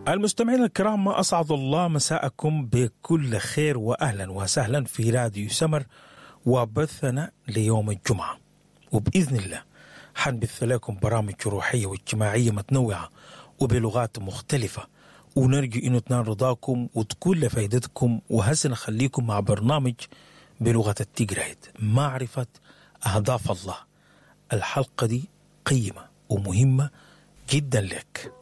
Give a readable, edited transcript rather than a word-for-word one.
المستمعين الكرام، أسعد الله مساءكم بكل خير وأهلا وسهلا في راديو سمر وبثنا ليوم الجمعة. وبإذن الله حنبث لكم برامج روحية واجتماعية متنوعة وبلغات مختلفة، ونرجو إنه تنال رضاكم وتكون لفائدتكم. وهسه نخليكم مع برنامج بلغة التيجرايد، معرفة أهداف الله. الحلقة دي قيمة ومهمة جدا لك.